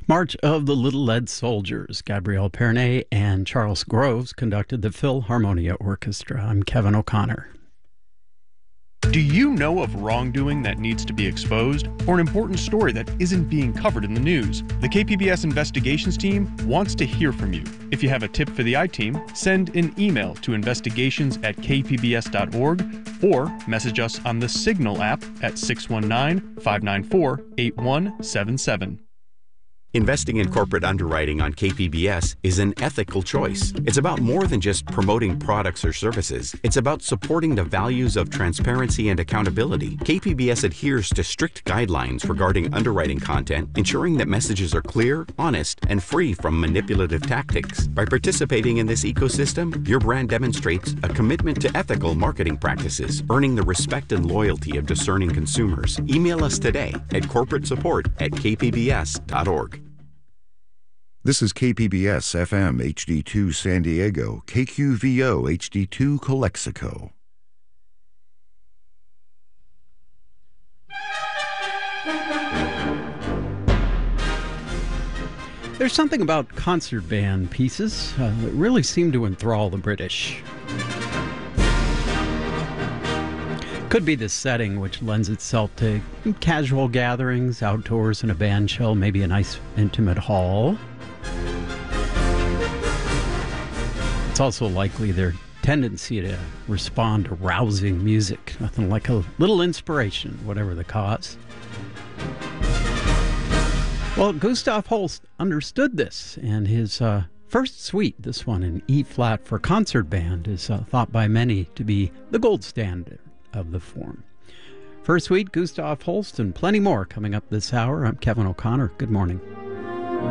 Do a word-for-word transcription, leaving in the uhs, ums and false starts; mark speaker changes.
Speaker 1: March of the Little Lead Soldiers. Gabrielle Pernet and Charles Groves conducted the Philharmonia Orchestra. I'm Kevin O'Connor.
Speaker 2: Do you know of wrongdoing that needs to be exposed, or an important story that isn't being covered in the news? The K P B S Investigations Team wants to hear from you. If you have a tip for the I-Team, send an email to investigations at k p b s dot org or message us on the Signal app at six one nine, five nine four, eight one seven seven.
Speaker 3: Investing in corporate underwriting on K P B S is an ethical choice. It's about more than just promoting products or services. It's about supporting the values of transparency and accountability. K P B S adheres to strict guidelines regarding underwriting content, ensuring that messages are clear, honest, and free from manipulative tactics. By participating in this ecosystem, your brand demonstrates a commitment to ethical marketing practices, earning the respect and loyalty of discerning consumers. Email us today at corporate support at k p b s dot org.
Speaker 4: This is K P B S F M H D two San Diego, K Q V O H D two Calexico.
Speaker 1: There's something about concert band pieces uh, that really seem to enthrall the British. Could be the setting, which lends itself to casual gatherings, outdoors in a band shell, maybe a nice intimate hall. It's also likely their tendency to respond to rousing music. Nothing like a little inspiration, whatever the cause. Well, Gustav Holst understood this, and his uh, first suite, this one in E-flat for concert band, is uh, thought by many to be the gold standard of the form. First suite, Gustav Holst, and plenty more coming up this hour. I'm Kevin O'Connor. Good morning.